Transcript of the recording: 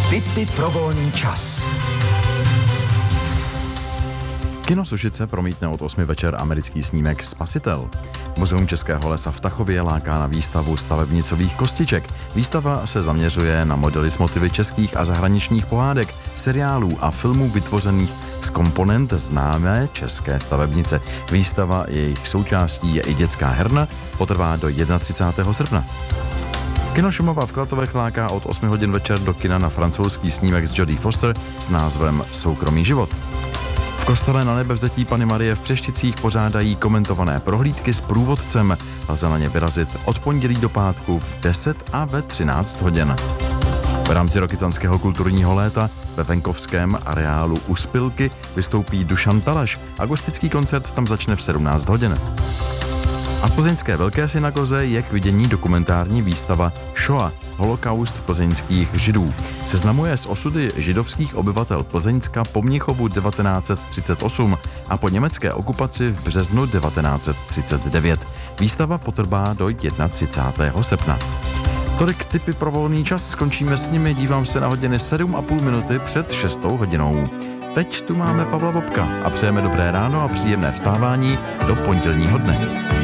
Tipy pro volný čas. Kino Sušice promítne od 8 večer americký snímek Spasitel. Muzeum Českého lesa v Tachově láká na výstavu stavebnicových kostiček. Výstava se zaměřuje na modely s motivy českých a zahraničních pohádek, seriálů a filmů vytvořených z komponent známé české stavebnice. Výstava, jejich součástí je i dětská herna, potrvá do 31. srpna. Kino Šumava v Klatovech láká od 8 hodin večer do kina na francouzský snímek s Jodie Foster s názvem Soukromý život. V kostele Na Nebevzetí Panny Marie v Přešticích pořádají komentované prohlídky s průvodcem. Lze na ně vyrazit od pondělí do pátku v 10 a ve 13 hodin. V rámci Rokycanského kulturního léta ve venkovském areálu U Spilky vystoupí Dušan Talaš. Akustický koncert tam začne v 17 hodin. A v plzeňské Velké synagoze je k vidění dokumentární výstava Shoah, holokaust plzeňských židů. Seznamuje s osudy židovských obyvatel Plzeňska po Mnichovu 1938 a po německé okupaci v březnu 1939. Výstava potrvá do 31. srpna. Tolik tipy pro volný čas, skončíme s nimi, dívám se na hodiny 7,5 minuty před 6 hodinou. Teď tu máme Pavla Bobka a přejeme dobré ráno a příjemné vstávání do pondělního dne.